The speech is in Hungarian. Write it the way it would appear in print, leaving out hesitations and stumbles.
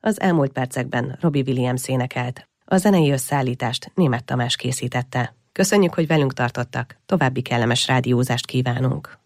Az elmúlt percekben Robbie Williams énekelt. A zenei összeállítást Németh Tamás készítette. Köszönjük, hogy velünk tartottak, további kellemes rádiózást kívánunk!